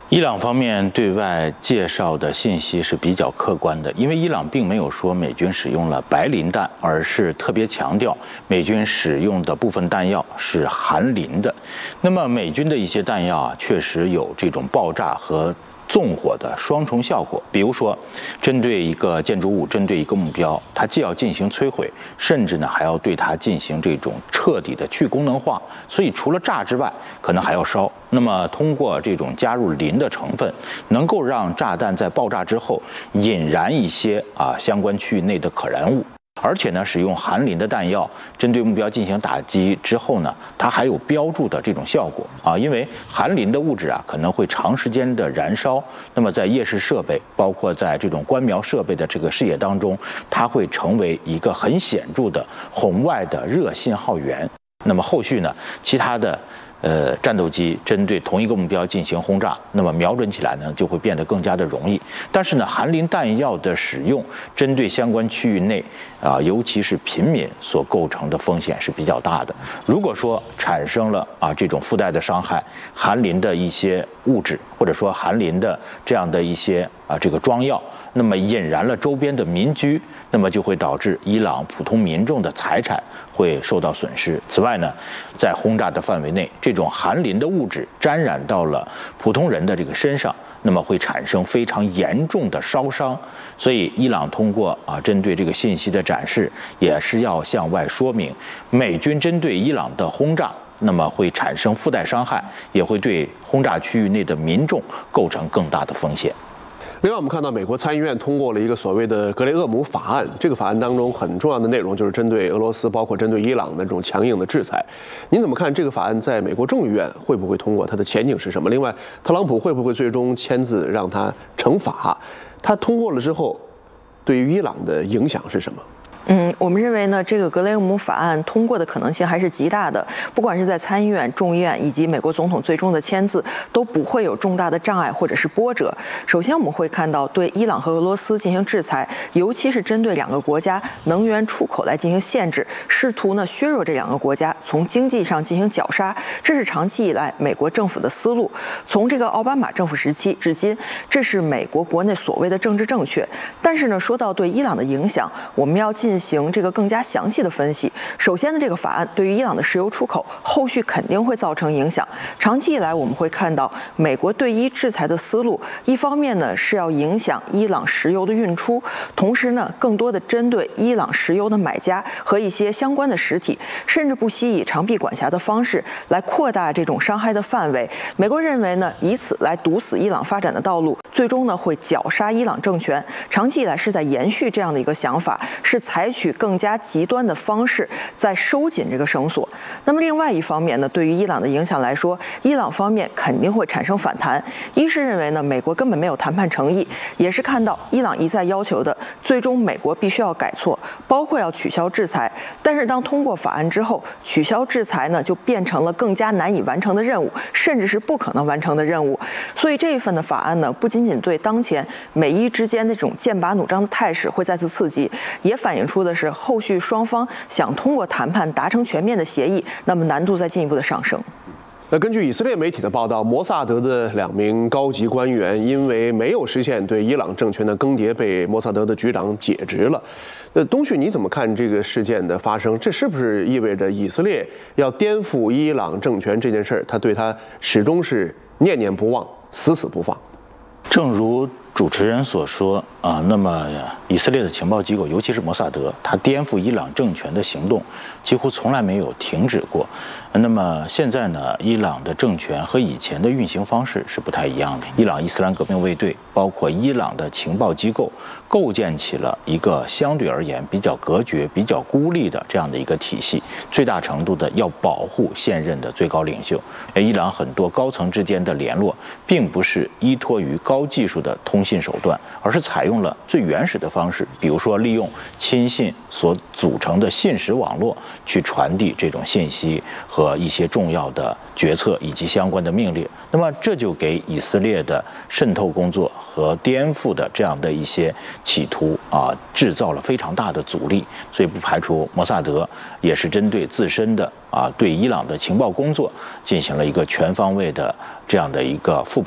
伊朗方面对外介绍的信息是比较客观的，因为伊朗并没有说美军使用了白磷弹，而是特别强调美军使用的部分弹药是含磷的。那么美军的一些弹药啊，确实有这种爆炸和纵火的双重效果，比如说，针对一个建筑物，针对一个目标，它既要进行摧毁，甚至呢还要对它进行这种彻底的去功能化。所以除了炸之外，可能还要烧。那么通过这种加入磷的成分，能够让炸弹在爆炸之后引燃一些相关区域内的可燃物。而且呢，使用含磷的弹药针对目标进行打击之后呢，它还有标注的这种效果因为含磷的物质可能会长时间的燃烧，那么在夜视设备，包括在这种观瞄设备的这个视野当中，它会成为一个很显著的红外的热信号源。那么后续呢，其他的战斗机针对同一个目标进行轰炸，那么瞄准起来呢就会变得更加的容易。但是呢，含磷弹药的使用针对相关区域内尤其是平民所构成的风险是比较大的。如果说产生了这种附带的伤害，含磷的一些物质，或者说含磷的这样的一些这个装药，那么引燃了周边的民居，那么就会导致伊朗普通民众的财产会受到损失。此外呢，在轰炸的范围内，这种含磷的物质沾染到了普通人的这个身上，那么会产生非常严重的烧伤。所以伊朗通过针对这个信息的展示，也是要向外说明，美军针对伊朗的轰炸那么会产生附带伤害，也会对轰炸区域内的民众构成更大的风险。 另外，我们看到美国参议院通过了一个所谓的格雷厄姆法案，这个法案当中很重要的内容就是针对俄罗斯，包括针对伊朗的这种强硬的制裁。您怎么看这个法案在美国众议院会不会通过？它的前景是什么？另外，特朗普会不会最终签字让它成法？它通过了之后，对于伊朗的影响是什么？ 我们认为呢，这个格雷厄姆法案通过的可能性还是极大的，不管是在参议院、众议院以及美国总统最终的签字，都不会有重大的障碍或者是波折。首先，我们会看到对伊朗和俄罗斯进行制裁，尤其是针对两个国家能源出口来进行限制，试图呢削弱这两个国家，从经济上进行绞杀。这是长期以来美国政府的思路，从这个奥巴马政府时期至今，这是美国国内所谓的政治正确。但是呢，说到对伊朗的影响，我们要进行这个更加详细的分析。首先呢，这个法案对于伊朗的石油出口后续肯定会造成影响。长期以来，我们会看到美国对伊制裁的思路，一方面呢是要影响伊朗石油的运出，同时呢更多的针对伊朗石油的买家和一些相关的实体，甚至不惜以长臂管辖的方式来扩大这种伤害的范围。美国认为呢，以此来堵死伊朗发展的道路，最终呢会绞杀伊朗政权。长期以来是在延续这样的一个想法，是采取更加极端的方式在收紧这个绳索。那么另外一方面呢，对于伊朗的影响来说，伊朗方面肯定会产生反弹。一是认为呢，美国根本没有谈判诚意，也是看到伊朗一再要求的，最终美国必须要改错，包括要取消制裁。但是当通过法案之后，取消制裁呢就变成了更加难以完成的任务，甚至是不可能完成的任务。所以这一份的法案呢，不仅仅对当前美伊之间那种剑拔弩张的态势会再次刺激，也反映出的是后续双方想通过谈判达成全面的协议，那么难度再进一步的上升。 根据以色列媒体的报道，摩萨德的2名高级官员因为没有实现对伊朗政权的更迭，被摩萨德的局长解职了。东旭，你怎么看这个事件的发生？这是不是意味着以色列要颠覆伊朗政权这件事儿，他对他始终是念念不忘、死死不放？ 正如主持人所说那么以色列的情报机构，尤其是摩萨德，他颠覆伊朗政权的行动几乎从来没有停止过。那么现在呢，伊朗的政权和以前的运行方式是不太一样的。伊朗伊斯兰革命卫队，包括伊朗的情报机构，构建起了一个相对而言比较隔绝、比较孤立的这样的一个体系，最大程度的要保护现任的最高领袖。伊朗很多高层之间的联络，并不是依托于高技术的通信手段，而是采用了最原始的方式，比如说利用亲信所组成的信使网络去传递这种信息和一些重要的决策以及相关的命令。那么这就给以色列的渗透工作和颠覆的这样的一些企图制造了非常大的阻力。所以不排除摩萨德也是针对自身的对伊朗的情报工作进行了一个全方位的这样的一个复盘。